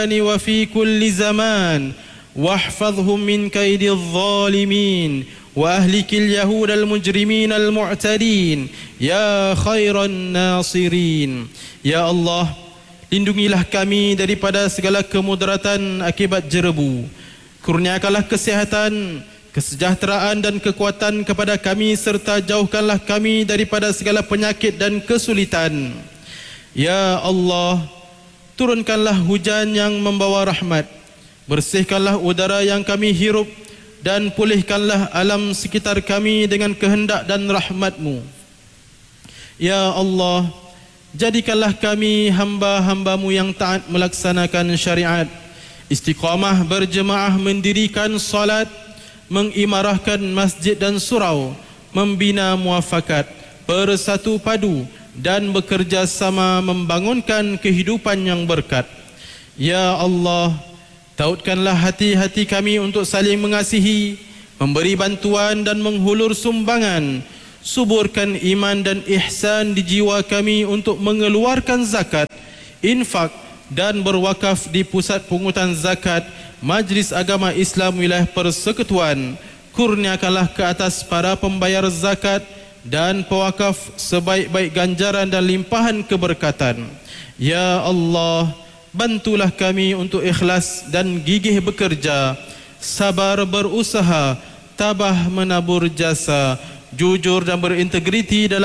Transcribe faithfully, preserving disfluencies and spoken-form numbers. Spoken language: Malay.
وفي كل زمان واحفظهم من كيد الظالمين وأهلك اليهود المجرمين المعتدين يا خير الناصرين. Ya Allah, lindungilah kami daripada segala kemudaratan akibat jerebu. Kurniakanlah kesihatan, kesejahteraan dan kekuatan kepada kami serta jauhkanlah kami daripada segala penyakit dan kesulitan. Ya Allah, turunkanlah hujan yang membawa rahmat, bersihkanlah udara yang kami hirup dan pulihkanlah alam sekitar kami dengan kehendak dan rahmat-Mu. Ya Allah, jadikanlah kami hamba-hamba-Mu yang taat melaksanakan syariat, istiqamah berjemaah mendirikan salat, mengimarahkan masjid dan surau, membina muafakat, bersatu padu dan bekerja sama membangunkan kehidupan yang berkat. Ya Allah, tautkanlah hati-hati kami untuk saling mengasihi, memberi bantuan dan menghulur sumbangan. Suburkan iman dan ihsan di jiwa kami untuk mengeluarkan zakat, infak dan berwakaf di pusat pungutan zakat Majlis Agama Islam Wilayah Persekutuan. Kurniakanlah ke atas para pembayar zakat dan pewakaf sebaik-baik ganjaran dan limpahan keberkatan. Ya Allah, bantulah kami untuk ikhlas dan gigih bekerja, sabar berusaha, tabah menabur jasa, jujur dan berintegriti dalam